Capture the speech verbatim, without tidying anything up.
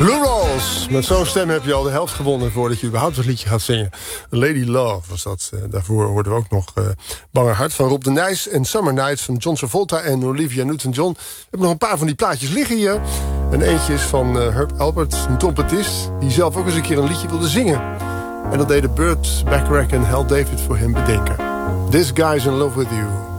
Lou Rawls. Met zo'n stem heb je al de helft gewonnen voordat je überhaupt het liedje gaat zingen. Lady Love was dat. Uh, daarvoor hoorden we ook nog uh, Bange Hart van Rob de Nijs en Summer Nights van John Travolta en Olivia Newton-John. We hebben nog een paar van die plaatjes liggen hier. En eentje is van uh, Herb Alpert, een trompetist, die zelf ook eens een keer een liedje wilde zingen. En dat deden Burt Bacharach en Hal David voor hem bedenken. This Guy's in Love With You.